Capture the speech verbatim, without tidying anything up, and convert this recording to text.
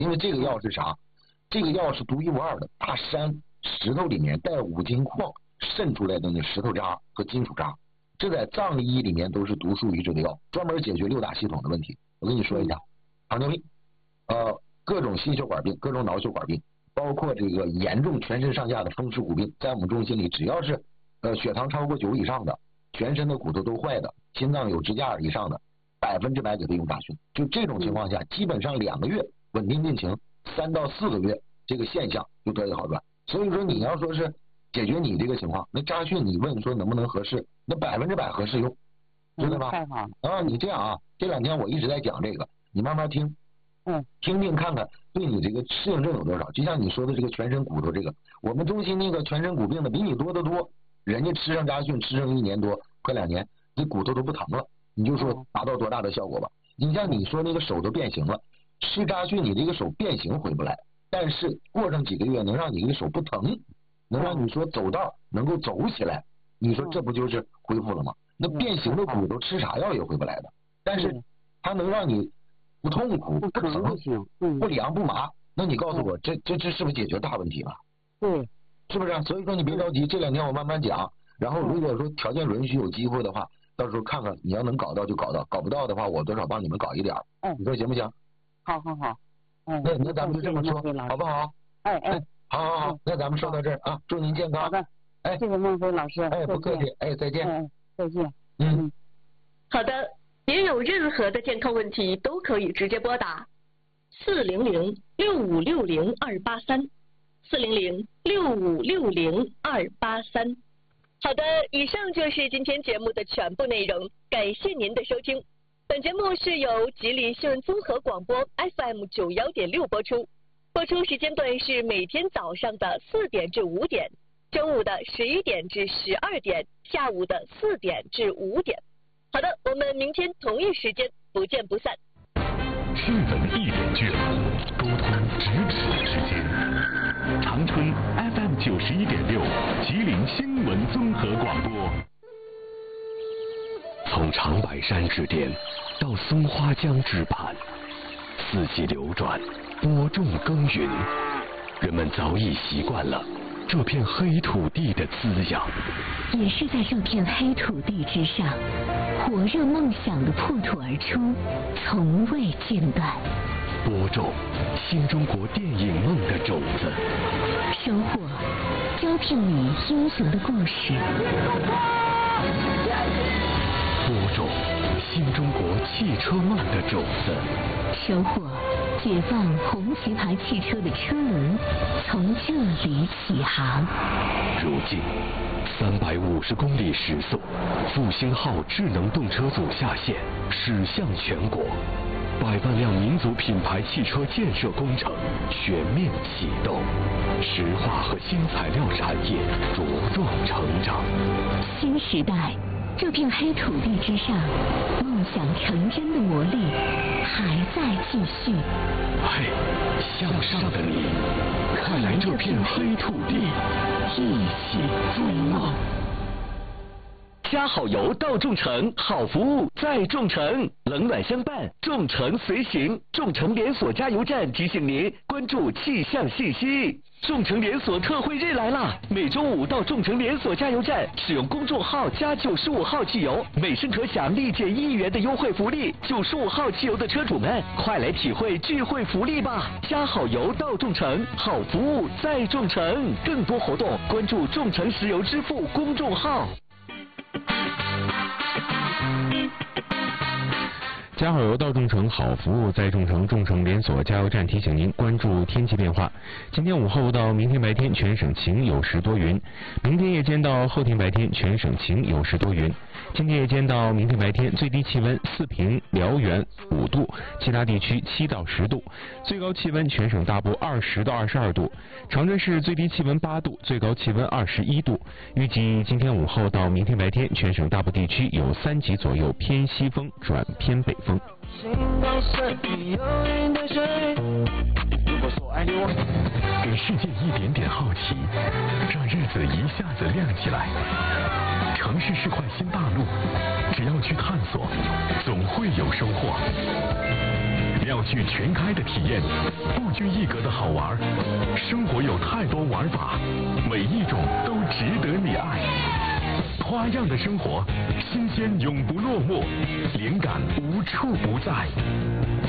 因为这个药是啥？这个药是独一无二的，大山石头里面带五金矿渗出来的那石头渣和金属渣，这在藏医里面都是独树一帜的药，专门解决六大系统的问题。我跟你说一下，糖尿病，呃，各种心血管病，各种脑血管病，包括这个严重全身上下的风湿骨病，在我们中心里，只要是呃血糖超过九以上的，全身的骨头都坏的，心脏有支架以上的，百分之百给他用大菌。就这种情况下，基本上两个月稳定病情，三到四个月这个现象就得以好转。所以说你要说是解决你这个情况，那扎讯你问说能不能合适，那百分之百合适用，知道吧？ 太好了啊，你这样啊，这两天我一直在讲这个，你慢慢听， 嗯， 听听看看对你这个适应症有多少。就像你说的这个全身骨头这个，我们中心那个全身骨病的比你多得多，人家吃上扎讯吃上一年多快两年，这骨头都不疼了，你就说达到多大的效果吧。你像你说那个手都变形了，吃扎讯你这个手变形回不来，但是过上几个月能让你这个手不疼，能让你说走道能够走起来，你说这不就是恢复了吗？那变形的骨头吃啥药也回不来的，但是它能让你不痛苦、不疼、不凉不麻，那你告诉我，这这这是不是解决大问题了？ 对， 是不是？所以说你别着急，这两天我慢慢讲，然后如果说条件允许有机会的话，到时候看看你要能搞到就搞到，搞不到的话，我多少帮你们搞一点， 嗯， 你说行不行？ 好好好，嗯， 那那咱们就这么说，好不好？ 哎哎， 好好好，那咱们说到这儿啊，祝您健康。 好的， 哎， 谢谢孟非老师， 哎，不客气，哎，再见， 哎，再见， 嗯， 好的，您有任何的健康问题都可以直接拨打四零零六五六零二八三，四零零六五六零二八三。好的，以上就是今天节目的全部内容，感谢您的收听。本节目是由吉林新闻综合广播 F M 九幺点六播出，播出时间段是每天早上的四点至五点，中午的十一点至十二点，下午的四点至五点。好的，我们明天同一时间不见不散。 新闻一点距离，沟通咫尺之间。长春 F M 九十一点六，吉林新闻综合广播。从长白山之巅到松花江之畔，四季流转，播种耕耘，人们早已习惯了这片黑土地的滋养。 也是在这片黑土地之上，火热梦想的破土而出，从未间断。 播种新中国电影梦的种子， 收获招聘你英雄的故事。 播种新中国汽车梦的种子， 收获解放红旗牌汽车的车轮从这里起航。 如今三百五十公里时速，复兴号智能动车组下线，驶向全国。百万辆民族品牌汽车建设工程全面启动，石化和新材料产业茁壮成长。 新时代，这片黑土地之上，梦想成真的魔力还在继续。 嘿，向上的你，快来这片黑土地，一起追梦。加好油到众诚，好服务在众诚，冷暖相伴，众诚随行。众诚连锁加油站提醒您关注气象信息。众诚连锁特惠日来啦！每周五到众诚连锁加油站使用公众号加九十五号汽油，每升可享立减一元的优惠福利。九十五号汽油的车主们，快来体会聚会福利吧！加好油到众诚，好服务在众诚。更多活动关注众诚石油支付公众号。 加好油到众诚，好服务在众诚。众诚连锁加油站提醒您关注天气变化。今天午后到明天白天全省晴，有时多云；明天夜间到后天白天全省晴，有时多云。今天夜间到明天白天最低气温四平、辽源五度，其他地区七到十度；最高气温全省大部二十到二十二度。长春市最低气温八度，最高气温二十一度。预计今天午后到明天白天全省大部地区有三级左右偏西风转偏北风。 给世界一点点好奇，让日子一下子亮起来。城市是块新大陆，只要去探索，总会有收获。 妙趣全开的体验，不拘一格的好玩。生活有太多玩法，每一种都值得你爱。花样的生活，新鲜永不落寞，灵感无处不在。